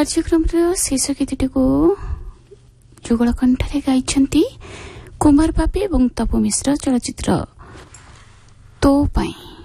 କାର୍ଯ୍ୟକ୍ରମର ଶେଷ ଗୀତଟିକୁ ଯୁଗଳ କଣ୍ଠରେ ଗାଇଛନ୍ତି କୁମାର ବାପି ଏବଂ ତପୁ ମିଶ୍ର। ଚଳଚ୍ଚିତ୍ର ତୋ ପାଇଁ।